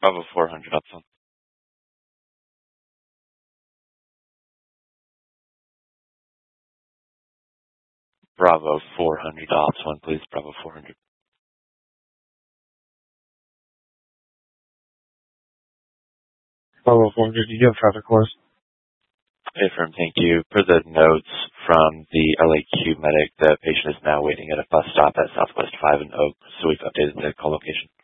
Bravo 400 dots 1. Bravo 400 dots 1, please. Bravo 400. Bravo 400, you have traffic course. Affirm, thank you. Per the notes from the LAQ medic, the patient is now waiting at a bus stop at Southwest 5 and Oak, so we've updated the call location.